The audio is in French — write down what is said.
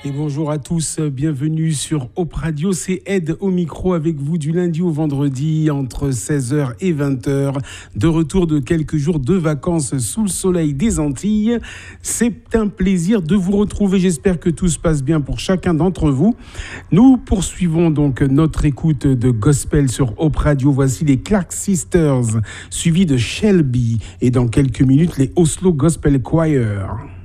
Et bonjour à tous, bienvenue sur Op Radio, c'est Ed au micro avec vous du lundi au vendredi entre 16h et 20h. De retour de quelques jours de vacances sous le soleil des Antilles. C'est un plaisir de vous retrouver, j'espère que tout se passe bien pour chacun d'entre vous. Nous poursuivons donc notre écoute de gospel sur Op Radio. Voici les Clark Sisters, suivis de Shelby et dans quelques minutes les Oslo Gospel Choir.